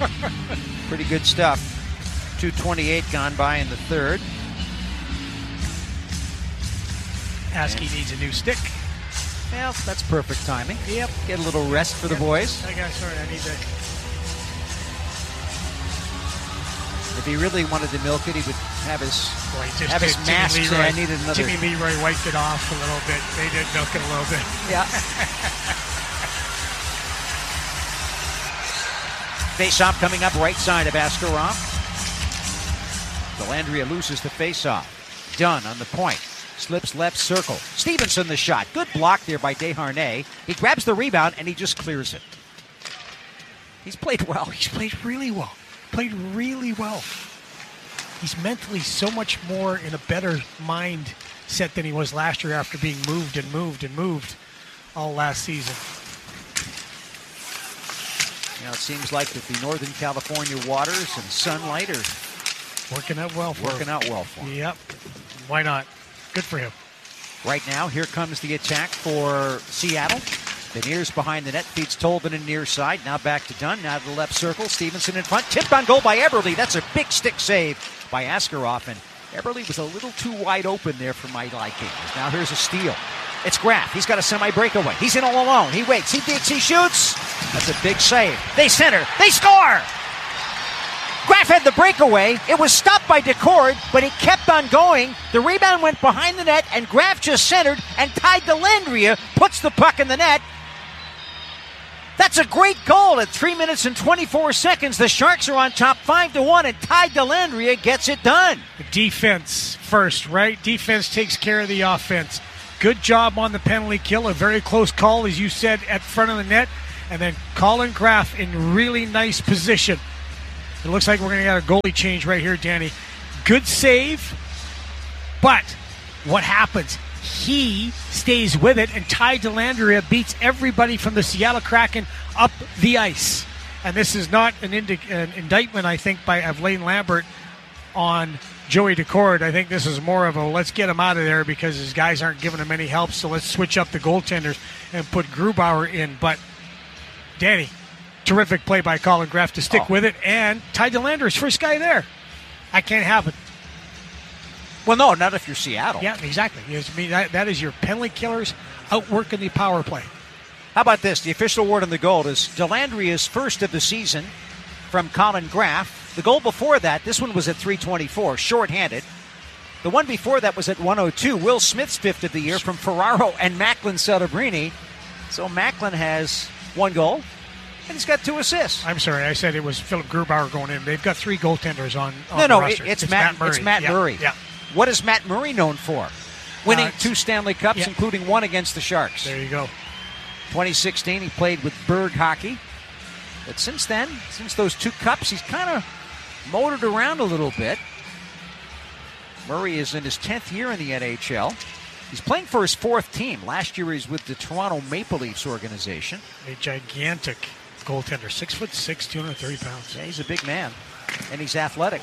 Pretty good stuff. two twenty-eight gone by in the third. Askey needs a new stick. Well, that's perfect timing. Yep. Get a little rest for the boys. I got sorry, I need that. If he really wanted to milk it, he would have his Boy, just have his Jimmy mask say, Leroy, I needed another. Jimmy Leroy wiped it off a little bit. They did milk it a little bit. Yeah. Face-off coming up right side of Askarov. Delandria loses the face-off. Dunn on the point. Slips left circle. Stevenson the shot. Good block there by Desharnais. He grabs the rebound and he just clears it. He's played well. He's played really well. Played really well. He's mentally so much more in a better mindset than he was last year after being moved and moved and moved all last season. You know, it seems like that the Northern California waters and sunlight are working out well for working him. out well for him. Yep. Why not? Good for him. Right now, here comes the attack for Seattle. Beniers behind the net, feeds Tolvin in near side. Now back to Dunn, now to the left circle. Stevenson in front, tipped on goal by Eberle. That's a big stick save by Askarov, and Eberle was a little too wide open there for my liking. Now here's a steal. It's Graf. He's got a semi-breakaway. He's in all alone. He waits. He digs. He shoots. That's a big save. They center. They score! Graf had the breakaway. It was stopped by Decord, but he kept on going. The rebound went behind the net, and Graf just centered, and Ty Dellandrea puts the puck in the net. That's a great goal at three minutes and twenty-four seconds. The Sharks are on top five to one, and Ty Dellandrea gets it done. The defense first, right? Defense takes care of the offense. Good job on the penalty kill. A very close call, as you said, at front of the net. And then Colin Graf in really nice position. It looks like we're going to get a goalie change right here, Danny. Good save, but what happens? He stays with it, and Ty Dellandrea beats everybody from the Seattle Kraken up the ice. And this is not an, indi- an indictment, I think, by of Lane Lambert on Joey Decord. I think this is more of a let's get him out of there because his guys aren't giving him any help, so let's switch up the goaltenders and put Grubauer in. But, Danny, terrific play by Colin Graf to stick oh. with it, and Ty Dellandrea's first guy there. I can't have it. Well, no, not if you're Seattle. Yeah, exactly. I mean, that, that is your penalty killers outworking the power play. How about this? The official award on the goal is Dellandrea's first of the season from Colin Graf. The goal before that, this one was at three twenty-four, shorthanded. The one before that was at one oh two. Will Smith's fifth of the year from Ferraro and Macklin Celebrini. So Macklin has one goal, and he's got two assists. I'm sorry, I said it was Philip Grubauer going in. They've got three goaltenders on, on no, no, the roster. It, it's, it's Matt, Matt Murray. It's Matt yeah. Murray. Yeah. What is Matt Murray known for? Winning uh, two Stanley Cups, yeah. including one against the Sharks. There you go. twenty sixteen, he played with Berg Hockey. But since then, since those two cups, he's kind of motored around a little bit. Murray is in his tenth year in the N H L. He's playing for his fourth team. Last year he was with the Toronto Maple Leafs organization. A gigantic goaltender, six foot six, two hundred thirty pounds. Yeah, he's a big man, and he's athletic.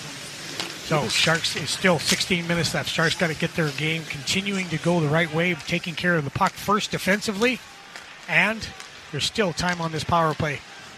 So Sharks is still sixteen minutes left. Sharks got to get their game continuing to go the right way, taking care of the puck first defensively, and there's still time on this power play.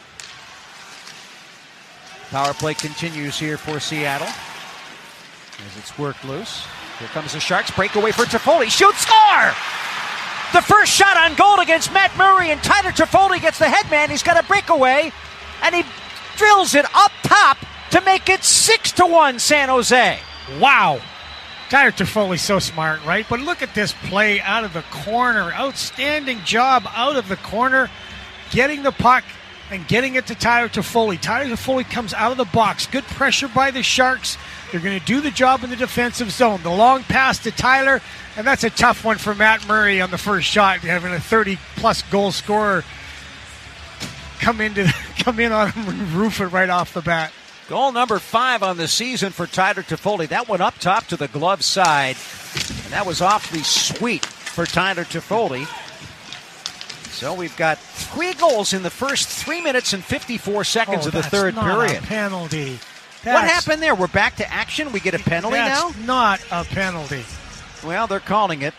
Power play continues here for Seattle as it's worked loose. Here comes the Sharks. Breakaway for Toffoli. Shoot, score! The first shot on goal against Matt Murray, and Tyler Toffoli gets the headman. He's got a breakaway, and he drills it up top to make it six to one San Jose. Wow. Tyler Toffoli's so smart, right? But look at this play out of the corner. Outstanding job out of the corner, getting the puck and getting it to Tyler Toffoli. Tyler Toffoli comes out of the box. Good pressure by the Sharks. They're going to do the job in the defensive zone. The long pass to Tyler, and that's a tough one for Matt Murray on the first shot, having a thirty-plus goal scorer come into come in on him and roof it right off the bat. Goal number five on the season for Tyler Toffoli. That one up top to the glove side, and that was awfully sweet for Tyler Toffoli. So we've got three goals in the first three minutes and fifty-four seconds oh, of the third not period. A penalty. That's, what happened there? We're back to action. We get a penalty that's now? Not a penalty. Well, they're calling it.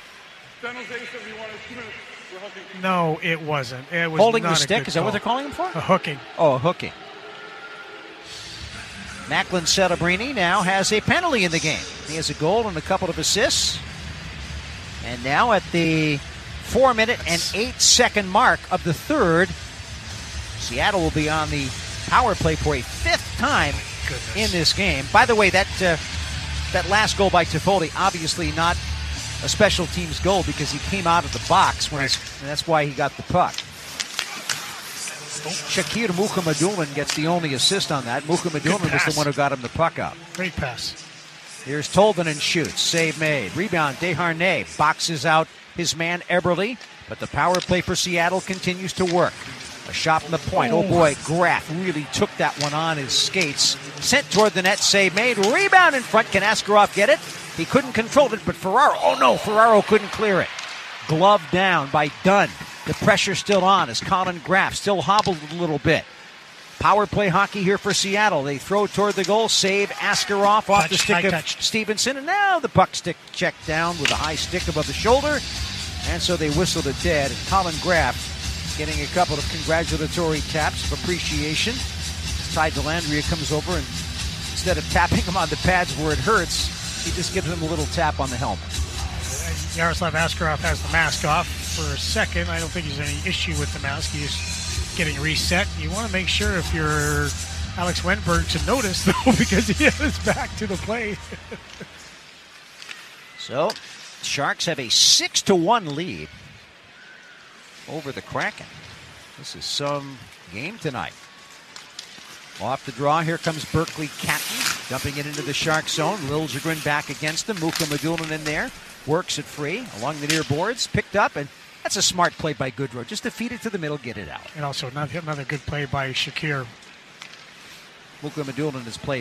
No, it wasn't. It was holding not the stick. Is that call. what they're calling him for? A hooking. Oh, a hooking. Macklin Celebrini now has a penalty in the game. He has a goal and a couple of assists. And now at the four minute and eight second mark of the third, Seattle will be on the power play for a fifth time Goodness. in this game. By the way, that uh, that last goal by Toffoli, obviously not a special teams goal because he came out of the box, when right. and that's why he got the puck. Shakir Mukhamadullin gets the only assist on that. Mukhamadullin was the one who got him the puck up. Great pass. Here's Tolvanen shoots. Save made. Rebound, Desharnais boxes out his man Eberle, but the power play for Seattle continues to work. A shot from the point. Oh, oh boy, Graf really took that one on his skates. Sent toward the net, save made. Rebound in front. Can Askarov get it? He couldn't control it, but Ferraro, oh no, Ferraro couldn't clear it. Glove down by Dunn. The pressure's still on as Colin Graf still hobbled a little bit. Power play hockey here for Seattle. They throw toward the goal, save Askarov off touch, the stick of touched. Stevenson, and now the puck stick checked down with a high stick above the shoulder, and so they whistled it dead. And Colin Graf getting a couple of congratulatory taps of appreciation. Ty Dellandrea comes over, and instead of tapping him on the pads where it hurts, he just gives him a little tap on the helmet. Yaroslav Askarov has the mask off for a second. I don't think there's any issue with the mask. He's getting reset. You want to make sure if you're Alex Wennberg to notice, though, because he has his back to the plate. So, Sharks have a six to one lead over the Kraken. This is some game tonight. Off the draw, here comes Berkely Catton, dumping it into the Shark zone. Liljegren back against him. Mukko Madulin in there, works it free along the near boards, picked up, and that's a smart play by Goodrow. Just to feed it to the middle, get it out. And also another, another good play by Shakir. Mukko Madulin has played